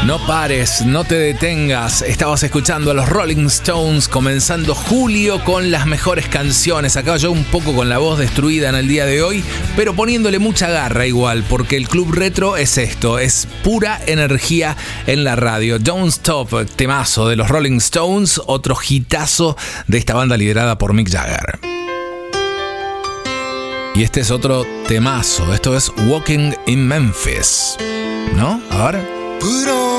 No pares, no te detengas. Estabas escuchando a los Rolling Stones comenzando julio con las mejores canciones. Acá yo un poco con la voz destruida en el día de hoy, pero poniéndole mucha garra igual, porque el Club Retro es esto, es pura energía en la radio. Don't Stop, temazo de los Rolling Stones, otro hitazo de esta banda liderada por Mick Jagger. Y este es otro temazo, esto es Walking in Memphis, ¿no? A ver.